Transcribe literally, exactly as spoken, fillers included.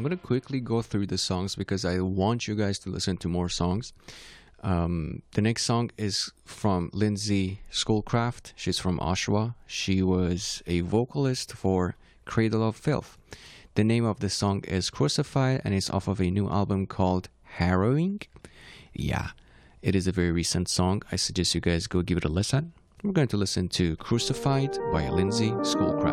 I'm gonna quickly go through the songs because I want you guys to listen to more songs. Um, the next song is from Lindsay Schoolcraft. She's from Oshawa. She was a vocalist for Cradle of Filth. The name of the song is Crucified, and it's off of a new album called Harrowing. Yeah, it is a very recent song. I suggest you guys go give it a listen. We're going to listen to Crucified by Lindsay Schoolcraft.